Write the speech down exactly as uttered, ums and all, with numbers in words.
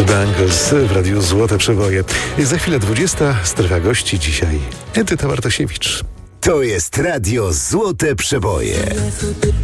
Bangles w Radiu Złote Przeboje. Za chwilę dwudziesta, strefa gości dzisiaj Edyta Bartosiewicz. To jest Radio Złote Przeboje.